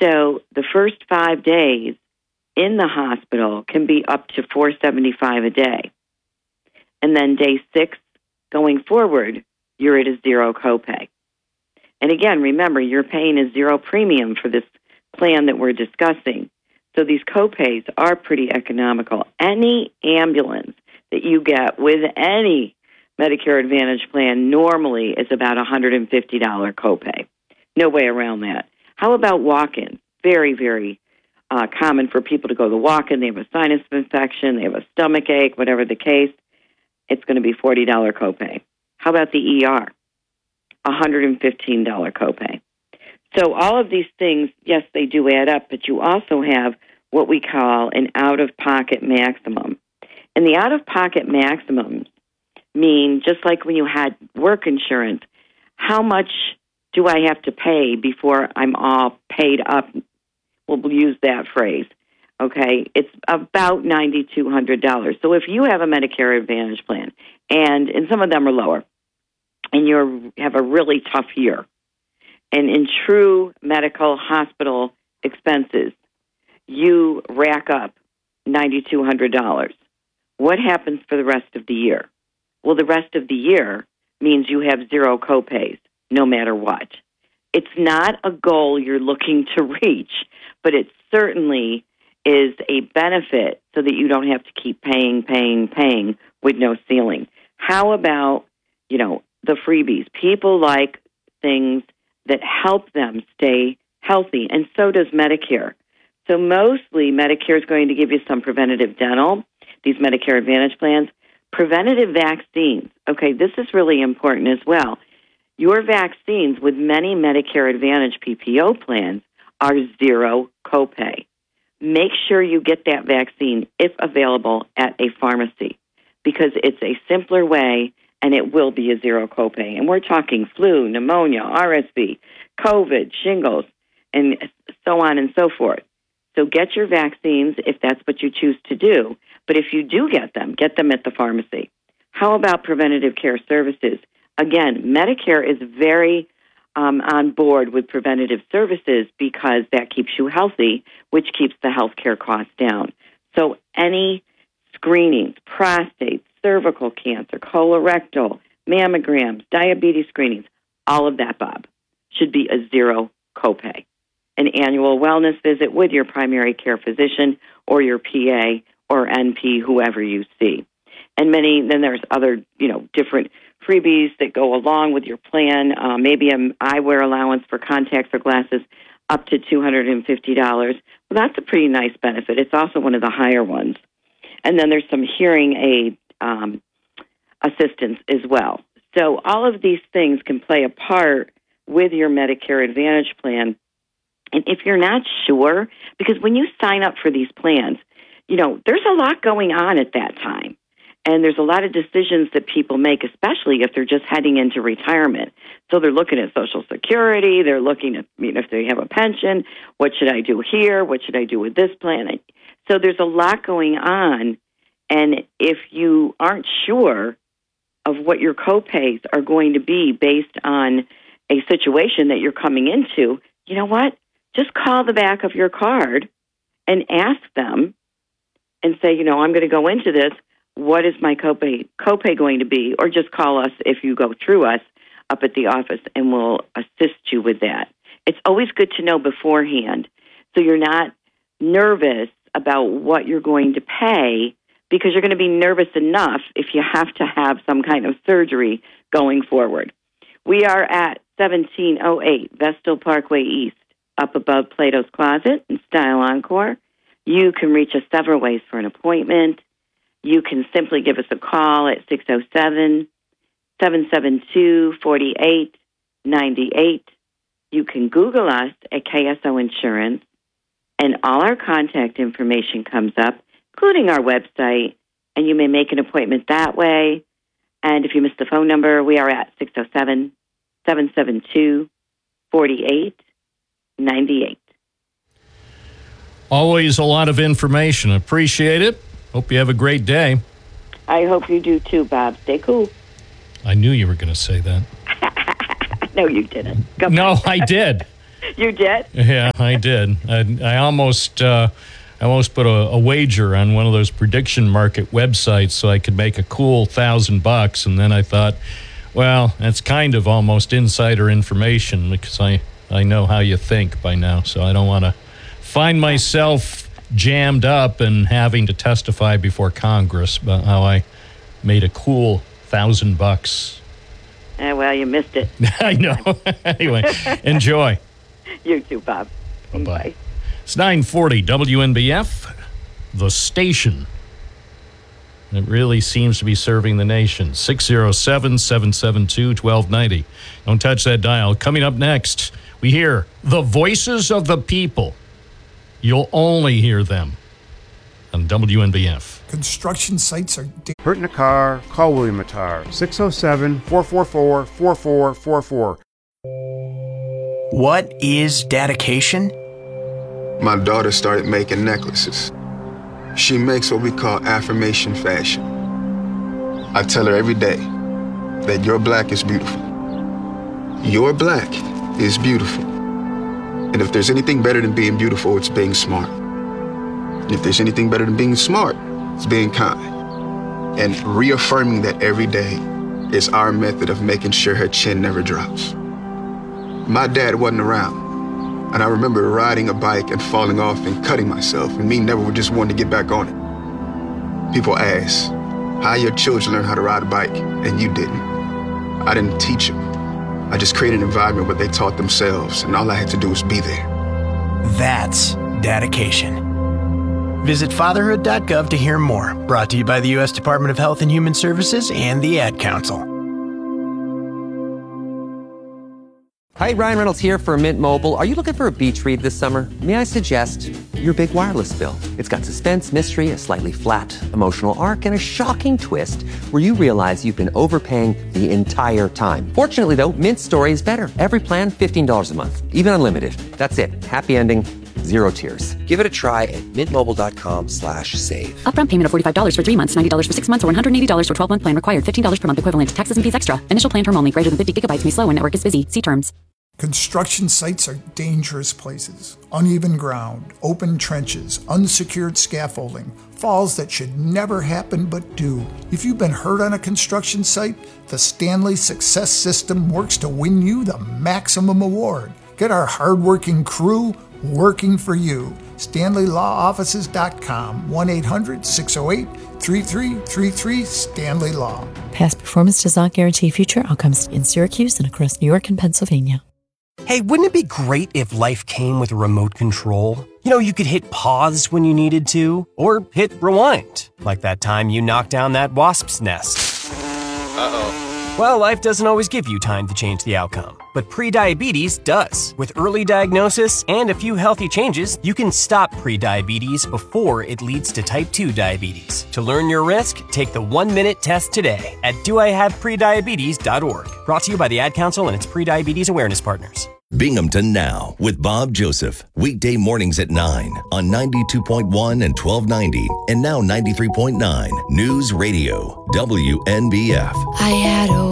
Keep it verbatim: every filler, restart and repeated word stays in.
So the first five days in the hospital can be up to four hundred seventy-five dollars a day. And then day six going forward, you're at a zero copay. And again, remember, you're paying a zero premium for this plan that we're discussing. So these copays are pretty economical. Any ambulance that you get with any Medicare Advantage plan normally is about a one hundred fifty dollars copay. No way around that. How about walk-ins? Very, very uh, common for people to go to the walk-in. They have a sinus infection, they have a stomach ache, whatever the case. It's going to be forty dollars copay. How about the E R? one hundred fifteen dollars copay. So all of these things, yes, they do add up, but you also have what we call an out-of-pocket maximum. And the out-of-pocket maximums mean, just like when you had work insurance, how much do I have to pay before I'm all paid up? We'll use that phrase. Okay, it's about nine thousand two hundred dollars. So if you have a Medicare Advantage plan, and, and some of them are lower, and you have a really tough year, and in true medical hospital expenses, you rack up nine thousand two hundred dollars. What happens for the rest of the year? Well, the rest of the year means you have zero copays, no matter what. It's not a goal you're looking to reach, but it certainly is a benefit so that you don't have to keep paying, paying, paying with no ceiling. How about, you know, the freebies? People like things that help them stay healthy, and so does Medicare. So mostly Medicare is going to give you some preventative dental, these Medicare Advantage plans. Preventative vaccines. Okay, this is really important as well. Your vaccines with many Medicare Advantage P P O plans are zero copay. Make sure you get that vaccine, if available, at a pharmacy, because it's a simpler way and it will be a zero copay. And we're talking flu, pneumonia, R S V, COVID, shingles, and so on and so forth. So get your vaccines if that's what you choose to do. But if you do get them, get them at the pharmacy. How about preventative care services? Again, Medicare is very um, on board with preventative services because that keeps you healthy, which keeps the health care costs down. So any screenings, prostate, cervical cancer, colorectal, mammograms, diabetes screenings, all of that, Bob, should be a zero copay. An annual wellness visit with your primary care physician or your P A or N P, whoever you see. And many, then there's other, you know, different freebies that go along with your plan, uh, maybe an eyewear allowance for contacts or glasses up to two hundred fifty dollars. Well, that's a pretty nice benefit. It's also one of the higher ones. And then there's some hearing aid um, assistance as well. So all of these things can play a part with your Medicare Advantage plan. And if you're not sure, because when you sign up for these plans, you know, there's a lot going on at that time. And there's a lot of decisions that people make, especially if they're just heading into retirement. So they're looking at Social Security. They're looking at, you know, if they have a pension, what should I do here? What should I do with this plan? So there's a lot going on. And if you aren't sure of what your copays are going to be based on a situation that you're coming into, you know what? Just call the back of your card and ask them and say, you know, I'm going to go into this. What is my copay, copay going to be? Or just call us if you go through us up at the office, and we'll assist you with that. It's always good to know beforehand so you're not nervous about what you're going to pay, because you're going to be nervous enough if you have to have some kind of surgery going forward. We are at seventeen oh eight Vestal Parkway East, up above Plato's Closet in Style Encore. You can reach us several ways for an appointment. You can simply give us a call at six oh seven, seven seven two, four eight nine eight. You can Google us at K S O Insurance, and all our contact information comes up, including our website, and you may make an appointment that way. And if you missed the phone number, we are at six oh seven, seven seven two, four eight nine eight. Always a lot of information. Appreciate it. Hope you have a great day. I hope you do too, Bob. Stay cool. I knew you were going to say that. No, you didn't. Go no, back. I did. You did? Yeah, I did. I, I almost uh, I almost put a, a wager on one of those prediction market websites so I could make a cool thousand bucks, and then I thought, well, that's kind of almost insider information because I, I know how you think by now, so I don't want to find myself jammed up and having to testify before Congress about how I made a cool thousand bucks. Eh, well, you missed it. I know. Anyway, enjoy. You too, Bob. Bye-bye. Bye. It's nine forty W N B F, the station. It really seems to be serving the nation. six oh seven, seven seven two, one two nine oh. Don't touch that dial. Coming up next, we hear the voices of the people. You'll only hear them on W N B F. Construction sites are... Da- Hurt in a car? Call William Attar. six oh seven, four four four, four four four four. What is dedication? My daughter started making necklaces. She makes what we call affirmation fashion. I tell her every day that your black is beautiful. Your black is beautiful. And if there's anything better than being beautiful, it's being smart. And if there's anything better than being smart, it's being kind. And reaffirming that every day is our method of making sure her chin never drops. My dad wasn't around. And I remember riding a bike and falling off and cutting myself, and me never just wanting to get back on it. People ask, how your children learn how to ride a bike, and you didn't. I didn't teach them. I just created an environment where they taught themselves, and all I had to do was be there. That's dedication. Visit fatherhood dot gov to hear more. Brought to you by the U S Department of Health and Human Services and the Ad Council. Hi, Ryan Reynolds here for Mint Mobile. Are you looking for a beach read this summer? May I suggest your big wireless bill? It's got suspense, mystery, a slightly flat, emotional arc, and a shocking twist where you realize you've been overpaying the entire time. Fortunately, though, Mint's story is better. Every plan, fifteen dollars a month, even unlimited. That's it. Happy ending, zero tears. Give it a try at mintmobile.com slash save. Upfront payment of forty-five dollars for three months, ninety dollars for six months, or one hundred eighty dollars for twelve-month plan required. fifteen dollars per month equivalent. Taxes and fees extra. Initial plan term only. Greater than fifty gigabytes may slow when network is busy. See terms. Construction sites are dangerous places. Uneven ground, open trenches, unsecured scaffolding, falls that should never happen but do. If you've been hurt on a construction site, the Stanley Success System works to win you the maximum award. Get our hardworking crew working for you. stanley law offices dot com, one eight hundred, six oh eight, three three three three, Stanley Law. Past performance does not guarantee future outcomes in Syracuse and across New York and Pennsylvania. Hey, wouldn't it be great if life came with a remote control? You know, you could hit pause when you needed to, or hit rewind, like that time you knocked down that wasp's nest. Uh-oh. Well, life doesn't always give you time to change the outcome, but prediabetes does. With early diagnosis and a few healthy changes, you can stop prediabetes before it leads to type two diabetes. To learn your risk, take the one-minute test today at do I have prediabetes dot org. Brought to you by the Ad Council and its Prediabetes Awareness Partners. Binghamton Now with Bob Joseph. Weekday mornings at nine on ninety-two point one and twelve ninety and now ninety-three point nine News Radio W N B F. I had a